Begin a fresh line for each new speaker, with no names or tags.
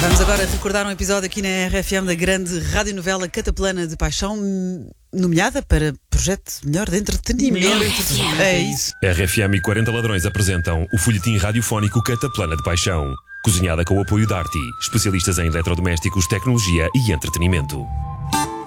Vamos agora recordar um episódio aqui na RFM da grande radionovela Cataplana de Paixão, nomeada para projeto melhor de entretenimento. É isso.
RFM e 40 Ladrões apresentam o folhetim radiofónico Cataplana de Paixão, cozinhada com o apoio da Arti, especialistas em eletrodomésticos, tecnologia e entretenimento.